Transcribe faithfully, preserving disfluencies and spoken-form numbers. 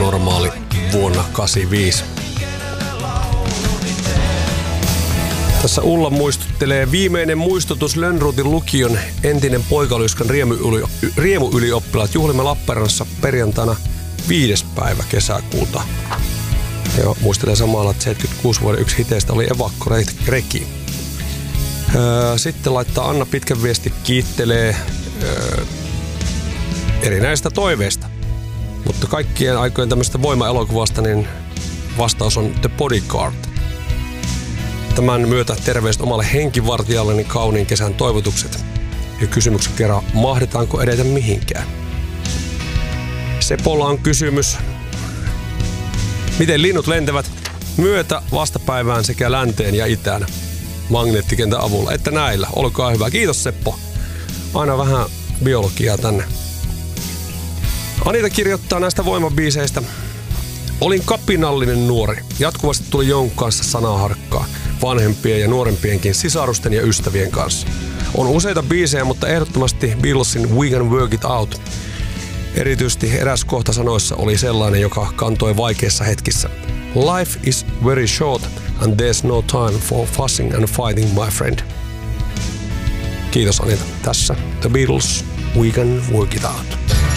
normaali vuonna kahdeksankymmentäviisi. Tässä Ulla muistuttelee viimeinen muistutus Lönnrotin lukion entinen poikalyskan riemuylioppilaat. Juhlimme Lappeenrannassa perjantaina viides päivä kesäkuuta. Ja muistelee samalla, että seitsemänkymmentäkuusi vuoden yksi hiteistä oli evakkoreki. Sitten laittaa Anna pitkän viesti, kiittelee öö, erinäistä toiveista. Mutta kaikkien aikojen tämmöistä voima-elokuvasta niin vastaus on The Bodyguard. Tämän myötä terveiset omalle henkivartijalleni kauniin kesän toivotukset. Ja kysymyksen kerran, mahdetaanko edetä mihinkään? Sepolla on kysymys. Miten linnut lentävät myötä vastapäivään sekä länteen ja itään magneettikentän avulla? Että näillä. Olkaa hyvä. Kiitos Seppo. Aina vähän biologiaa tänne. Anita kirjoittaa näistä voimabiiseistä. Olin kapinallinen nuori. Jatkuvasti tuli jonkun kanssa sanaharkkaa. Vanhempien ja nuorempienkin sisarusten ja ystävien kanssa. On useita biisejä, mutta ehdottomasti Beatlesin We Can Work It Out. Erityisesti eräs kohta sanoissa oli sellainen, joka kantoi vaikeissa hetkissä. Life is very short and there's no time for fussing and fighting, my friend. Kiitos Anita. Tässä The Beatles, We Can Work It Out.